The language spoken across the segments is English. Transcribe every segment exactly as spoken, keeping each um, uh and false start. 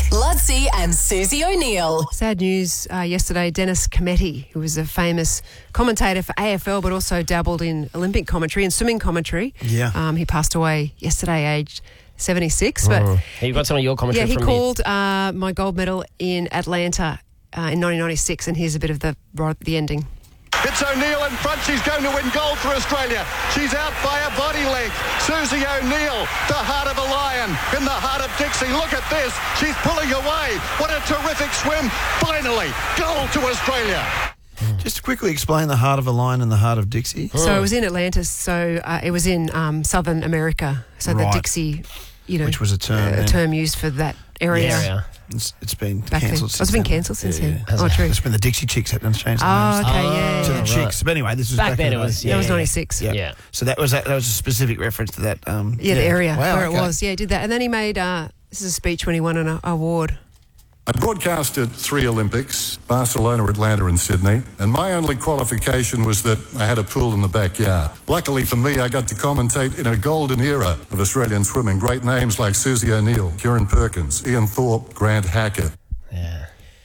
Lutzi and Susie O'Neill. Sad news uh, yesterday. Dennis Cometti, who was a famous commentator for A F L but also dabbled in Olympic commentary and swimming commentary. Yeah. Um, he passed away yesterday, aged seventy-six. But Oh. Hey, you've got some of your commentary yeah, he from called uh, my gold medal in Atlanta uh, in nineteen ninety-six, and here's a bit of the right, the ending. It's O'Neill in front. She's going to win gold for Australia. She's out by a body length. Susie O'Neill, the heart of a lion in the heart of Dixie. Look at this. She's pulling away. What a terrific swim. Finally, gold to Australia. Just to quickly explain the heart of a lion and the heart of Dixie. So it was in Atlanta, so uh, it was in um, Southern America. So Right. the Dixie, you know, Which was a term uh, a then. term used for that area. area. It's, it's been Back then. cancelled Oh, since it's been then. cancelled since Yeah, then. yeah. Oh, true. It's when the Dixie Chicks had to change the Oh, names okay, yeah, to yeah. the Chicks. But anyway, this was Back back, then in it the was- day. That was Yeah. ninety-six. Yeah. Yeah. So that was that, that was a specific reference to that. Um, Yeah, the area Wow, where okay. it was. Yeah, he did that. And then he made, uh, this is a speech when he won an uh, award. I broadcasted three Olympics, Barcelona, Atlanta and Sydney, and my only qualification was that I had a pool in the backyard. Luckily for me, I got to commentate in a golden era of Australian swimming. Great names like Susie O'Neill, Kieran Perkins, Ian Thorpe, Grant Hackett. Yeah.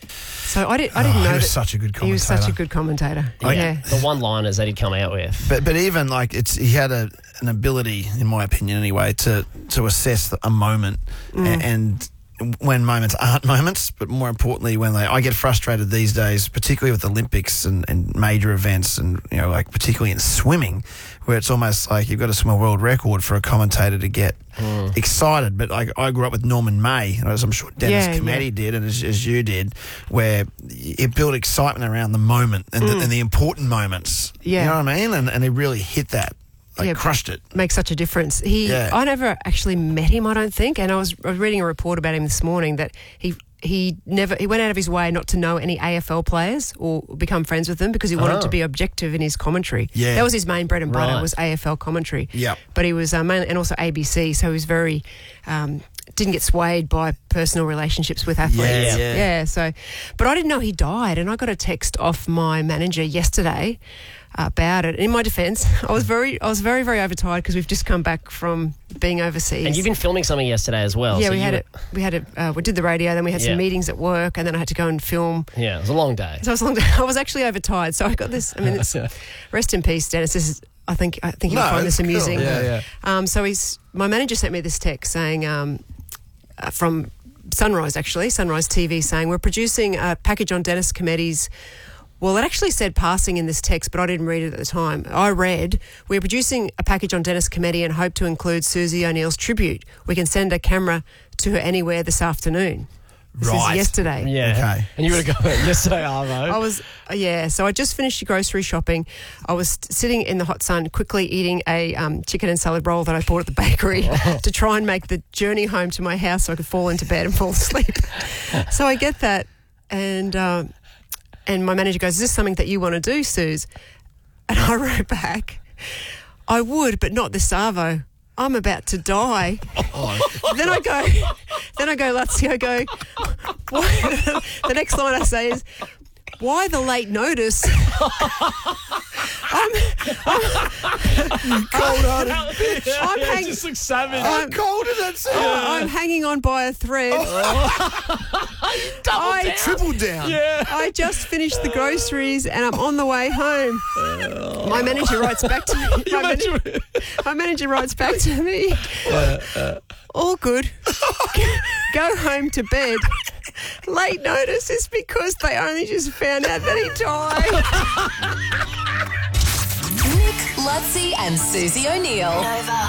So I, did, I didn't Oh, he know was that such a good he was such a commentator. good commentator. Yeah. Yeah. The one-liners that he'd come out with. But but even like it's he had a an ability, in my opinion anyway, to to assess a moment Mm. a- and. When moments aren't moments, but more importantly, when they, I get frustrated these days, particularly with Olympics and, and major events, and you know, like particularly in swimming, where it's almost like you've got to swim a world record for a commentator to get Mm. excited. But like I grew up with Norman May, as I'm sure Dennis Yeah, Cometti yeah. did, and as, as you did, where it built excitement around the moment and, the, and the important moments. Yeah. You know what I mean? And and he really hit that, like Yeah. crushed it. Makes such a difference. He, Yeah. I never actually met him, I don't think. And I was, I was reading a report about him this morning that he he never he went out of his way not to know any A F L players or become friends with them because he wanted Oh. to be objective in his commentary. Yeah. That was his main bread and butter, Right. was A F L commentary. Yep. But he was uh, mainly, and also A B C, so he was very um, didn't get swayed by personal relationships with athletes. Yeah, yeah. yeah. So, but I didn't know he died, and I got a text off my manager yesterday about it. In my defence, I was very, I was very, very overtired because we've just come back from being overseas. And you've been filming something yesterday as well. yeah, so we you had were- it. We had it. Uh, we did the radio, then we had Yeah. some meetings at work, and then I had to go and film. Yeah, it was a long day. So I was, long, I was actually overtired. So I got this. I mean, it's, rest in peace, Dennis. This is. I think. I think you'll No, find this it's cool. amusing. Yeah, yeah. Um, so he's. My manager sent me this text saying um, uh, from Sunrise, actually, Sunrise T V, saying we're producing a package on Dennis Cometti's. Well, it actually said passing in this text, but I didn't read it at the time. I read, we're producing a package on Dennis Cometti and hope to include Susie O'Neill's tribute. We can send a camera to her anywhere this afternoon. This Right. is yesterday. Yeah. Okay. And you would have gone yesterday, Arvo. I was, uh, yeah, so I just finished grocery shopping. I was t- sitting in the hot sun, quickly eating a um, chicken and salad roll that I bought at the bakery to try and make the journey home to my house so I could fall into bed and fall asleep. So I get that, and um, and my manager goes, is this something that you want to do, Suze? And I wrote back, I would, but not this Arvo. I'm about to die. Then I go, then I go, Lutzi, I go, why? The next line I say is, why the late notice? I'm, I'm, Cold-hearted bitch. I'm, hang, just looks savage. How cold is that sound? I'm hanging on by a thread. I, Triple down. I just finished the groceries and I'm on the way home. My manager writes back to me. My manager, my manager writes back to me. All good. Go home to bed. Late notice is because they only just found out that he died. Nick, Lutzi and Susie O'Neill. Nova.